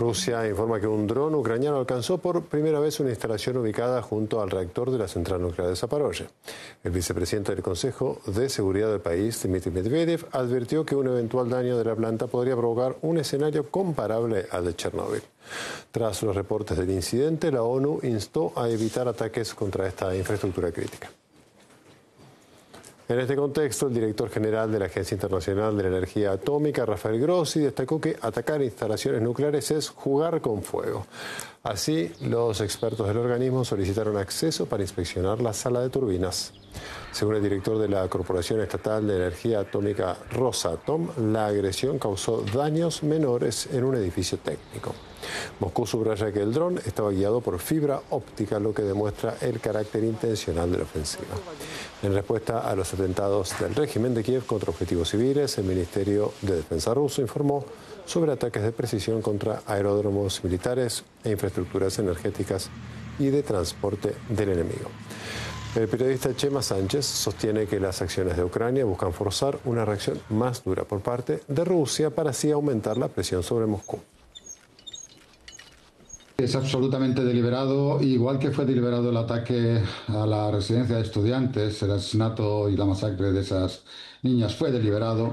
Rusia informa que un dron ucraniano alcanzó por primera vez una instalación ubicada junto al reactor de la central nuclear de Zaporozhye. El vicepresidente del Consejo de Seguridad del país, Dmitry Medvedev, advirtió que un eventual daño de la planta podría provocar un escenario comparable al de Chernóbil. Tras los reportes del incidente, la ONU instó a evitar ataques contra esta infraestructura crítica. En este contexto, el director general de la Agencia Internacional de la Energía Atómica, Rafael Grossi, destacó que atacar instalaciones nucleares es jugar con fuego. Así, los expertos del organismo solicitaron acceso para inspeccionar la sala de turbinas. Según el director de la Corporación Estatal de Energía Atómica, Rosatom, la agresión causó daños menores en un edificio técnico. Moscú subraya que el dron estaba guiado por fibra óptica, lo que demuestra el carácter intencional de la ofensiva. En respuesta a los atentados del régimen de Kiev contra objetivos civiles, el Ministerio de Defensa ruso informó sobre ataques de precisión contra aeródromos militares e infraestructuras energéticas y de transporte del enemigo. El periodista Chema Sánchez sostiene que las acciones de Ucrania buscan forzar una reacción más dura por parte de Rusia para así aumentar la presión sobre Moscú. Es absolutamente deliberado, igual que fue deliberado el ataque a la residencia de estudiantes, el asesinato y la masacre de esas niñas fue deliberado.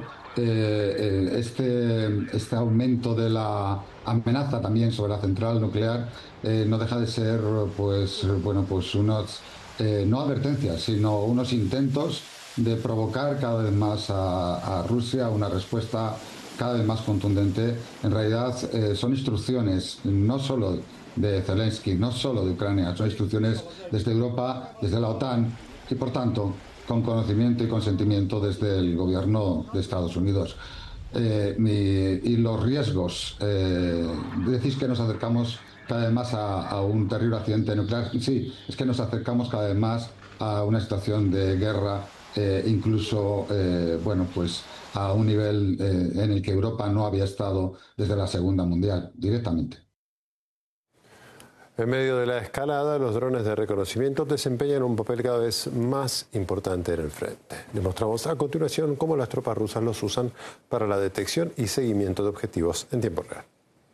Este aumento de la amenaza también sobre la central nuclear no deja de ser, unos, no advertencias, sino unos intentos de provocar cada vez más a Rusia una respuesta cada vez más contundente. En realidad son instrucciones no solo de Zelensky, no solo de Ucrania, son instrucciones desde Europa, desde la OTAN y por tanto con conocimiento y consentimiento desde el gobierno de Estados Unidos. Y los riesgos, decís que nos acercamos cada vez más a un terrible accidente nuclear. Sí, es que nos acercamos cada vez más a una situación de guerra, incluso a un nivel en el que Europa no había estado desde la Segunda Mundial directamente. En medio de la escalada, los drones de reconocimiento desempeñan un papel cada vez más importante en el frente. Les mostramos a continuación cómo las tropas rusas los usan para la detección y seguimiento de objetivos en tiempo real.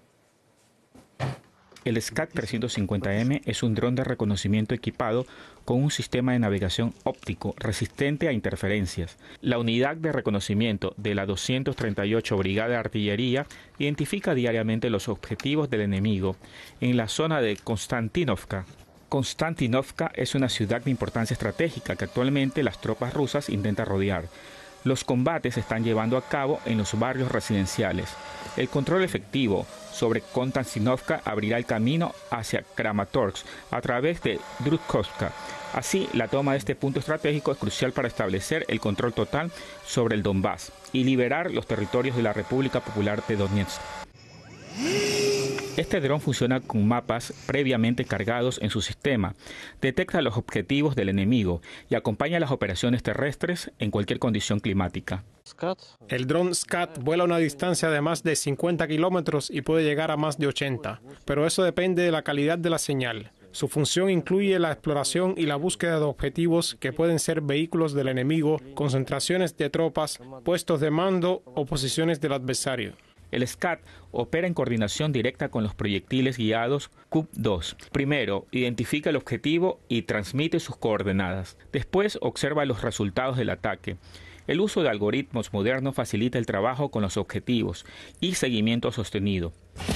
El SCAT-350M es un dron de reconocimiento equipado con un sistema de navegación óptico resistente a interferencias. La unidad de reconocimiento de la 238 Brigada de Artillería identifica diariamente los objetivos del enemigo en la zona de Konstantinovka. Konstantinovka es una ciudad de importancia estratégica que actualmente las tropas rusas intentan rodear. Los combates se están llevando a cabo en los barrios residenciales. El control efectivo sobre Konstantinovka abrirá el camino hacia Kramatorsk a través de Druzhkovka. Así, la toma de este punto estratégico es crucial para establecer el control total sobre el Donbass y liberar los territorios de la República Popular de Donetsk. Este dron funciona con mapas previamente cargados en su sistema, detecta los objetivos del enemigo y acompaña las operaciones terrestres en cualquier condición climática. El dron SCAT vuela a una distancia de más de 50 kilómetros y puede llegar a más de 80, pero eso depende de la calidad de la señal. Su función incluye la exploración y la búsqueda de objetivos que pueden ser vehículos del enemigo, concentraciones de tropas, puestos de mando o posiciones del adversario. El SCAT opera en coordinación directa con los proyectiles guiados Kup-2. Primero, identifica el objetivo y transmite sus coordenadas. Después, observa los resultados del ataque. El uso de algoritmos modernos facilita el trabajo con los objetivos y seguimiento sostenido.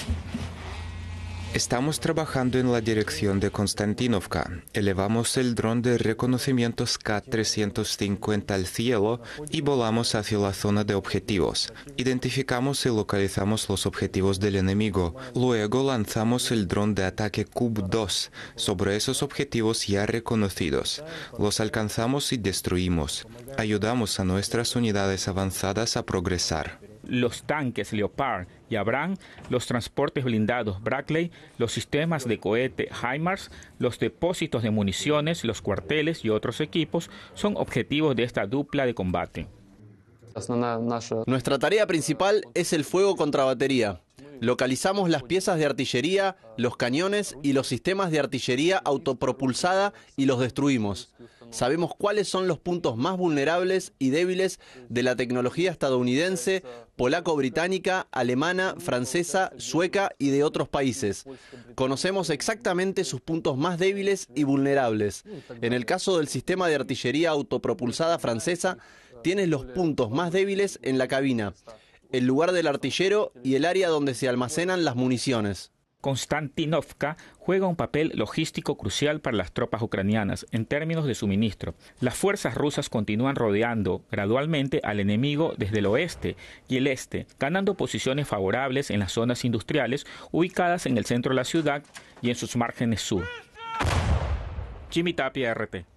Estamos trabajando en la dirección de Konstantinovka. Elevamos el dron de reconocimiento SCAT-350 al cielo y volamos hacia la zona de objetivos. Identificamos y localizamos los objetivos del enemigo. Luego lanzamos el dron de ataque Kup-2 sobre esos objetivos ya reconocidos. Los alcanzamos y destruimos. Ayudamos a nuestras unidades avanzadas a progresar. Los tanques Leopard y Abrams, los transportes blindados Bradley, los sistemas de cohete HIMARS, los depósitos de municiones, los cuarteles y otros equipos son objetivos de esta dupla de combate. Nuestra tarea principal es el fuego contra batería. Localizamos las piezas de artillería, los cañones y los sistemas de artillería autopropulsada y los destruimos. Sabemos cuáles son los puntos más vulnerables y débiles de la tecnología estadounidense, polaco-británica, alemana, francesa, sueca y de otros países. Conocemos exactamente sus puntos más débiles y vulnerables. En el caso del sistema de artillería autopropulsada francesa, tienes los puntos más débiles en la cabina, el lugar del artillero y el área donde se almacenan las municiones. Konstantinovka juega un papel logístico crucial para las tropas ucranianas en términos de suministro. Las fuerzas rusas continúan rodeando gradualmente al enemigo desde el oeste y el este, ganando posiciones favorables en las zonas industriales ubicadas en el centro de la ciudad y en sus márgenes sur. Jimmy Tapia, RT.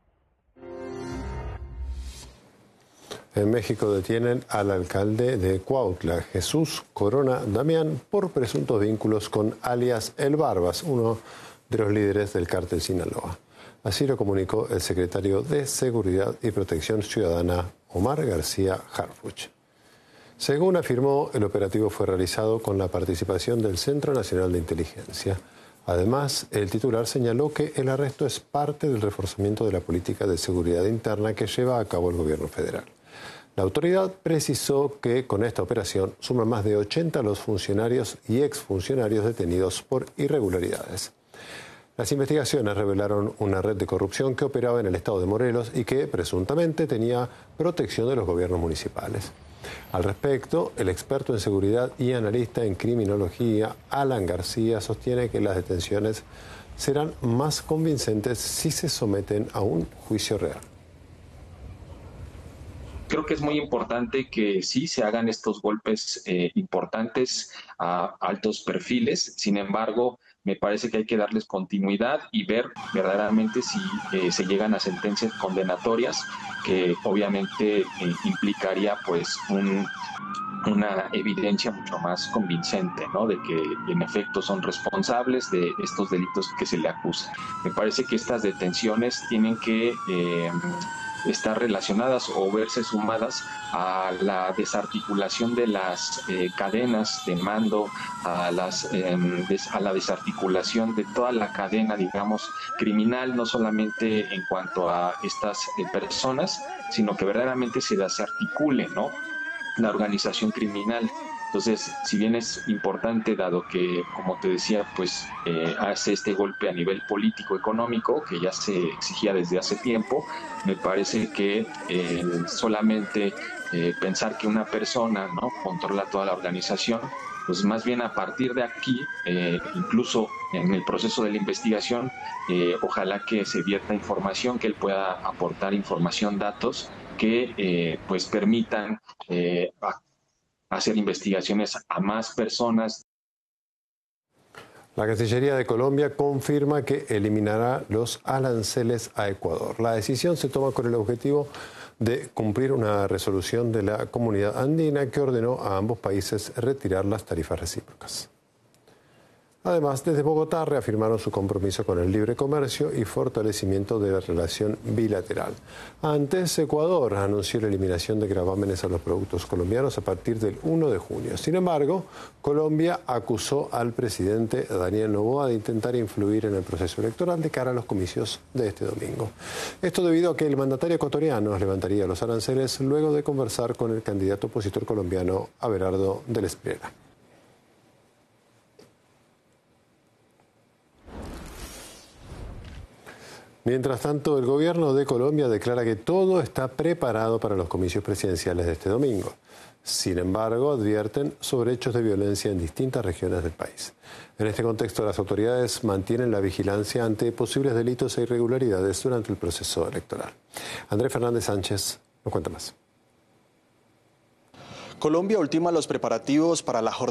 En México detienen al alcalde de Cuautla, Jesús Corona Damián, por presuntos vínculos con alias El Barbas, uno de los líderes del cártel Sinaloa. Así lo comunicó el secretario de Seguridad y Protección Ciudadana, Omar García Harfuch. Según afirmó, el operativo fue realizado con la participación del Centro Nacional de Inteligencia. Además, el titular señaló que el arresto es parte del reforzamiento de la política de seguridad interna que lleva a cabo el gobierno federal. La autoridad precisó que con esta operación suman más de 80 los funcionarios y exfuncionarios detenidos por irregularidades. Las investigaciones revelaron una red de corrupción que operaba en el estado de Morelos y que presuntamente tenía protección de los gobiernos municipales. Al respecto, el experto en seguridad y analista en criminología, Alan García, sostiene que las detenciones serán más convincentes si se someten a un juicio real. Creo que es muy importante que sí se hagan estos golpes importantes a altos perfiles. Sin embargo, me parece que hay que darles continuidad y ver verdaderamente si se llegan a sentencias condenatorias, que obviamente implicaría pues una evidencia mucho más convincente, ¿no?, de que en efecto son responsables de estos delitos que se le acusan. Me parece que estas detenciones tienen que estar relacionadas o verse sumadas a la desarticulación de las cadenas de mando, a la desarticulación de toda la cadena, digamos, criminal, no solamente en cuanto a estas personas, sino que verdaderamente se desarticule, ¿no?, la organización criminal. Entonces, si bien es importante, dado que, como te decía, pues hace este golpe a nivel político-económico, que ya se exigía desde hace tiempo, me parece que solamente pensar que una persona, ¿no?, controla toda la organización, pues más bien a partir de aquí, incluso en el proceso de la investigación, ojalá que se vierta información, que él pueda aportar información, datos que pues permitan hacer investigaciones a más personas. La Cancillería de Colombia confirma que eliminará los aranceles a Ecuador. La decisión se toma con el objetivo de cumplir una resolución de la Comunidad Andina que ordenó a ambos países retirar las tarifas recíprocas. Además, desde Bogotá reafirmaron su compromiso con el libre comercio y fortalecimiento de la relación bilateral. Antes, Ecuador anunció la eliminación de gravámenes a los productos colombianos a partir del 1 de junio. Sin embargo, Colombia acusó al presidente Daniel Noboa de intentar influir en el proceso electoral de cara a los comicios de este domingo. Esto debido a que el mandatario ecuatoriano levantaría los aranceles luego de conversar con el candidato opositor colombiano Abelardo del Espriella. Mientras tanto, el gobierno de Colombia declara que todo está preparado para los comicios presidenciales de este domingo. Sin embargo, advierten sobre hechos de violencia en distintas regiones del país. En este contexto, las autoridades mantienen la vigilancia ante posibles delitos e irregularidades durante el proceso electoral. Andrés Fernández Sánchez nos cuenta más. Colombia ultima los preparativos para la jornada